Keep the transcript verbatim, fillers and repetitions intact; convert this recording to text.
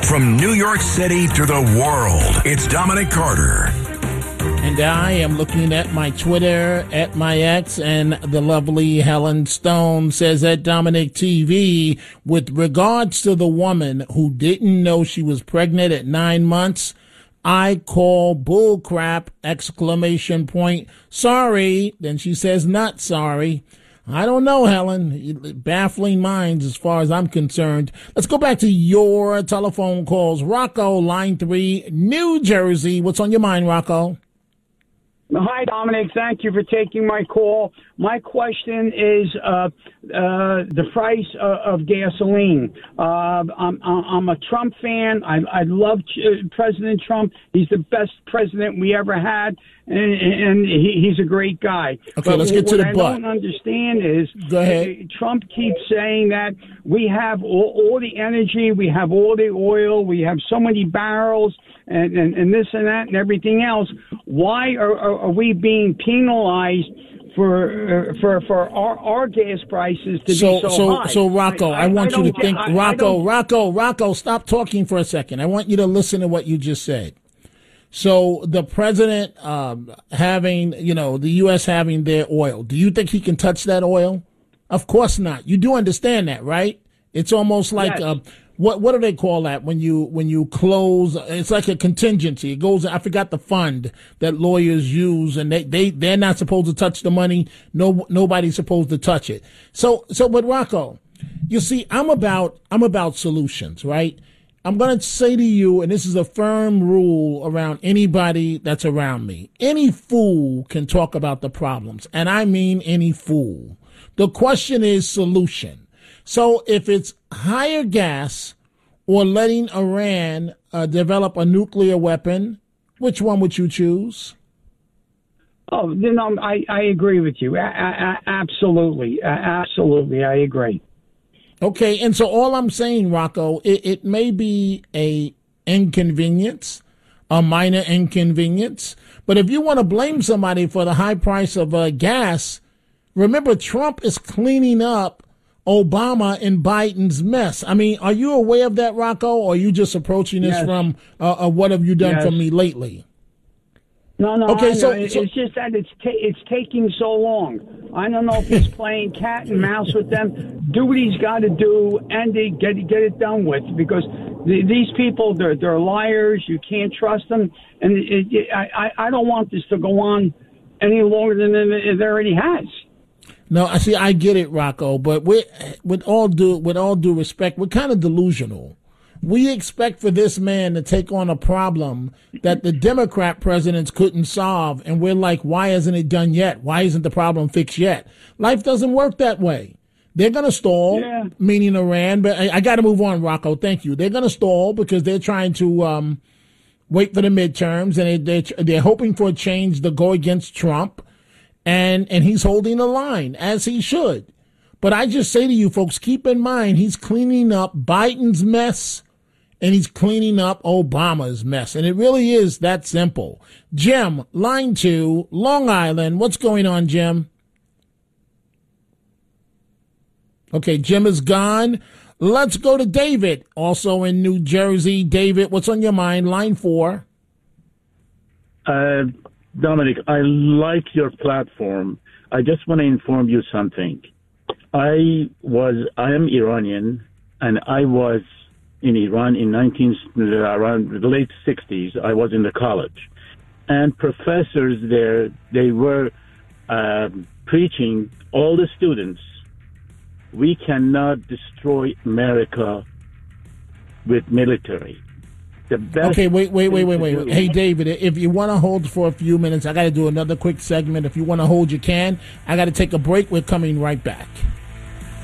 From New York City to the world, it's Dominic Carter. And I am looking at my Twitter, at my ex, and the lovely Helen Stone says at Dominic T V, with regards to the woman who didn't know she was pregnant at nine months, I call bull crap, exclamation point. Sorry. Then she says not sorry. I don't know, Helen. Baffling minds as far as I'm concerned. Let's go back to your telephone calls. Rocco, line three, New Jersey. What's on your mind, Rocco? Hi, Dominic. Thank you for taking my call. My question is uh, uh, the price of, of gasoline. Uh, I'm, I'm a Trump fan. I, I love President Trump. He's the best president we ever had, and, and he, he's a great guy. Okay, but let's get to the butt. butt. What I don't understand is Go ahead. Trump keeps saying that we have all, all the energy, we have all the oil, we have so many barrels, and, and, and this and that and everything else. Why are, are, are we being penalized for uh, for for our, our gas prices to so, be so, so, high? So, Rocco, I, I, I want I you to think, I, Rocco, I Rocco, Rocco, stop talking for a second. I want you to listen to what you just said. So the president um, having, you know, the U S having their oil, do you think he can touch that oil? Of course not. You do understand that, right? It's almost like yes. uh, what what do they call that when you when you close? It's like a contingency. It goes. I forgot the fund that lawyers use, and they they they're not supposed to touch the money. No, nobody's supposed to touch it. So so, but Rocco, you see, I'm about I'm about solutions, right? I'm going to say to you, and this is a firm rule around anybody that's around me. Any fool can talk about the problems, and I mean any fool. The question is solution. So if it's higher gas or letting Iran uh, develop a nuclear weapon, which one would you choose? Oh, you know, I, I agree with you. A- a- absolutely. A- absolutely. I agree. Okay, and so all I'm saying, Rocco, it, it may be a inconvenience, a minor inconvenience, but if you want to blame somebody for the high price of uh, gas, remember Trump is cleaning up Obama and Biden's mess. I mean, are you aware of that, Rocco, or are you just approaching this yes. from uh, uh, what have you done yes. for me lately? No, no, okay, I know. so, It's so just that it's ta- it's taking so long. I don't know if he's playing cat and mouse with them. Do what he's got to do and they get get it done with, because the, these people, they're they're liars. You can't trust them, and it, it, I I don't want this to go on any longer than it already has. No, I see. I get it, Rocco, but with with all due with all due respect, we're kind of delusional. We expect for this man to take on a problem that the Democrat presidents couldn't solve, and we're like, why isn't it done yet? Why isn't the problem fixed yet? Life doesn't work that way. They're going to stall, yeah. meaning Iran, but I, I got to move on, Rocco. Thank you. They're going to stall because they're trying to um, wait for the midterms, and they, they're, they're hoping for a change to go against Trump, and, and he's holding the line, as he should. But I just say to you folks, keep in mind, he's cleaning up Biden's mess, and he's cleaning up Obama's mess. And it really is that simple. Jim, line two, Long Island. What's going on, Jim? Okay, Jim is gone. Let's go to David, also in New Jersey. David, what's on your mind? Line four. Uh, Dominic, I like your platform. I just want to inform you something. I was, I am Iranian, and I was in Iran in nineteen around the late sixties. I was in the college, and professors there, they were uh, preaching all the students, we cannot destroy America with military. The best okay, wait, wait, wait, wait, wait. wait. Hey, David, if you want to hold for a few minutes, I got to do another quick segment. If you want to hold, you can. I got to take a break. We're coming right back.